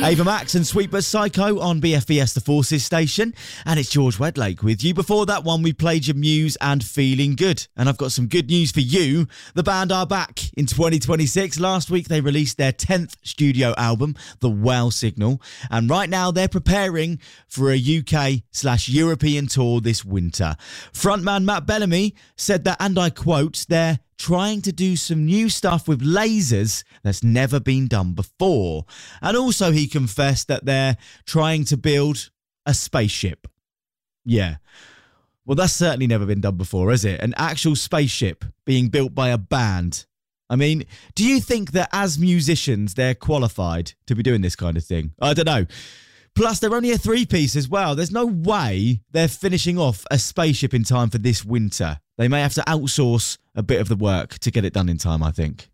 Ava Max and Sweet But Psycho on BFBS The Forces station. And it's George Wedlake with you. Before that one, we played your Muse and Feeling Good. And I've got some good news for you. The band are back in 2026. Last week, they released their 10th studio album, The Wow Signal. And right now, they're preparing for a UK/European tour this winter. Frontman Matt Bellamy said that, and I quote, they're trying to do some new stuff with lasers that's never been done before. And also he confessed that they're trying to build a spaceship. Yeah. Well, that's certainly never been done before, has it? An actual spaceship being built by a band. I mean, do you think that as musicians, they're qualified to be doing this kind of thing? I don't know. Plus, they're only a three-piece as well. There's no way they're finishing off a spaceship in time for this winter. They may have to outsource a bit of the work to get it done in time, I think.